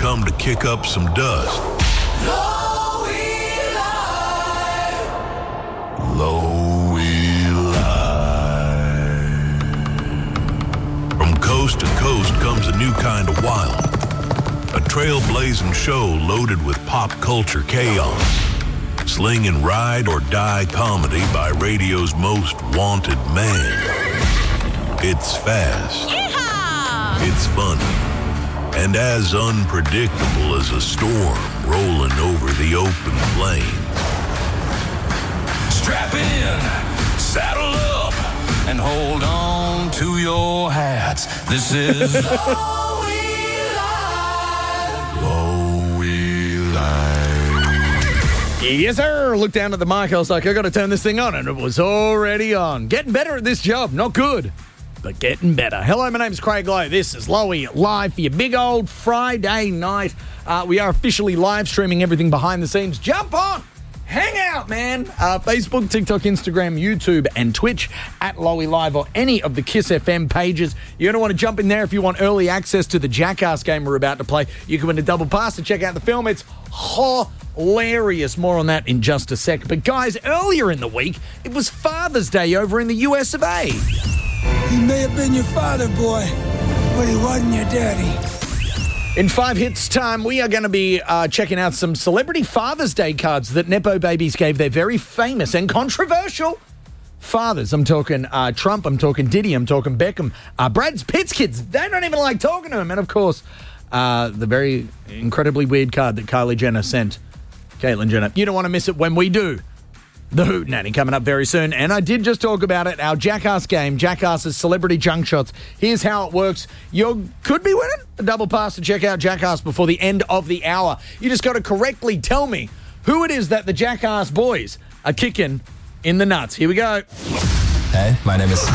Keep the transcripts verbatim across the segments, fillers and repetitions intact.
come to kick up some dust. Low-E Live. Low-E Live. From coast to coast comes a new kind of wild. A trailblazing show loaded with pop culture chaos. Slinging ride or die comedy by radio's most wanted man. It's fast. Yeehaw! It's funny. And as unpredictable as a storm rolling over the open plains. Strap in, saddle up, and hold on to your hats. This is Low-E Live. Low-E Live. Yes, sir. Look down at the mic. I was like, I got to turn this thing on, and it was already on. Getting better at this job. Not good, but getting better. Hello, my name's Craig Lowe. This is Low-E Live for your big old Friday night. Uh, we are officially live streaming everything behind the scenes. Jump on. Hang out, man. Uh, Facebook, TikTok, Instagram, YouTube, and Twitch at Low-E Live or any of the Kiss F M pages. You're going to want to jump in there if you want early access to the Jackass game we're about to play. You can win a double pass to check out the film. It's hilarious. More on that in just a sec. But guys, earlier in the week, it was Father's Day over in the U S of A. He may have been your father, boy, but he wasn't your daddy. In five hits time, we are going to be uh, checking out some celebrity Father's Day cards that Nepo babies gave their very famous and controversial fathers. I'm talking uh, Trump, I'm talking Diddy, I'm talking Beckham. Uh, Brad Pitt's kids, they don't even like talking to him. And, of course, uh, the very incredibly weird card that Kylie Jenner sent Caitlyn Jenner. You don't want to miss it when we do. The Hootenanny coming up very soon. And I did just talk about it, our Jackass game, Jackass's Celebrity Junk Shots. Here's how it works. You could be winning a double pass to check out Jackass before the end of the hour. You just got to correctly tell me who it is that the Jackass boys are kicking in the nuts. Here we go. Hey, my name is...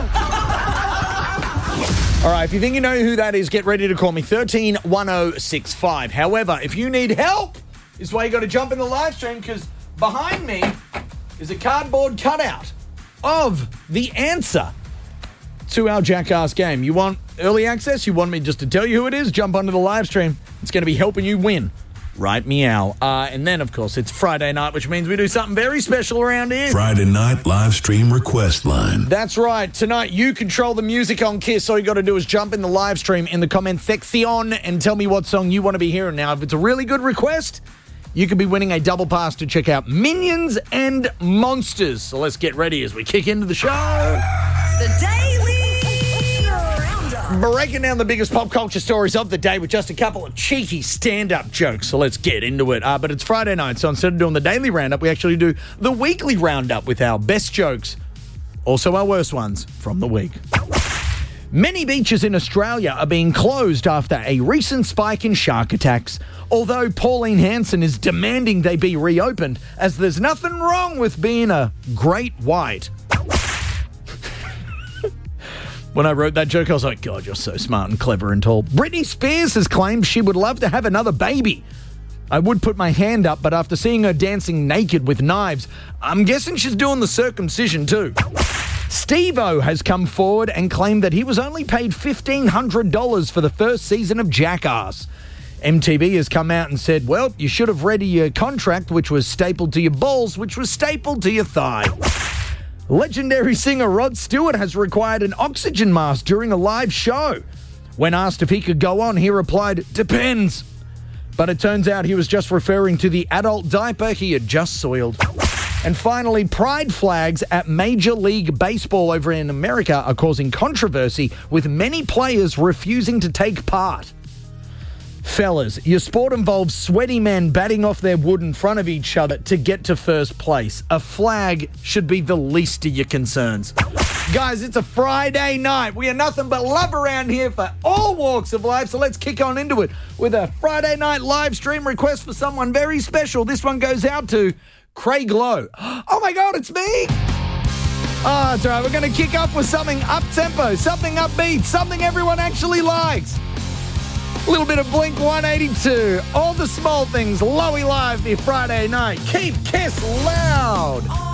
All right, if you think you know who that is, get ready to call me thirteen one oh six five. However, if you need help, this is why you got to jump in the live stream, because behind me is a cardboard cutout of the answer to our Jackass game. You want early access? You want me just to tell you who it is? Jump onto the live stream. It's going to be helping you win. Right meow. Uh, and then, of course, it's Friday night, which means we do something very special around here. Friday night live stream request line. That's right. Tonight, you control the music on Kiss. All you got to do is jump in the live stream in the comment section and tell me what song you want to be hearing. Now, if it's a really good request, you could be winning a double pass to check out Minions and Monsters. So let's get ready as we kick into the show. The Daily Roundup. Breaking down the biggest pop culture stories of the day with just a couple of cheeky stand-up jokes. So let's get into it. Uh, but it's Friday night, so instead of doing the daily roundup, we actually do the weekly roundup with our best jokes, also our worst ones from the week. Many beaches in Australia are being closed after a recent spike in shark attacks, although Pauline Hanson is demanding they be reopened as there's nothing wrong with being a great white. When I wrote that joke, I was like, God, you're so smart and clever and tall. Britney Spears has claimed she would love to have another baby. I would put my hand up, but after seeing her dancing naked with knives, I'm guessing she's doing the circumcision too. Steve-O has come forward and claimed that he was only paid fifteen hundred dollars for the first season of Jackass. M T V has come out and said, well, you should have read your contract, which was stapled to your balls, which was stapled to your thigh. Legendary singer Rod Stewart has required an oxygen mask during a live show. When asked if he could go on, he replied, depends. But it turns out he was just referring to the adult diaper he had just soiled. And finally, pride flags at Major League Baseball over in America are causing controversy, with many players refusing to take part. Fellas, your sport involves sweaty men batting off their wood in front of each other to get to first place. A flag should be the least of your concerns. Guys, it's a Friday night. We are nothing but love around here for all walks of life, so let's kick on into it with a Friday night live stream request for someone very special. This one goes out to Craig Lowe. Oh my God, it's me! Oh, that's all right. We're going to kick off with something up-tempo, something upbeat, something everyone actually likes. A little bit of Blink one eighty-two. All the small things. Low-E Live the Friday night. Keep Kiss loud.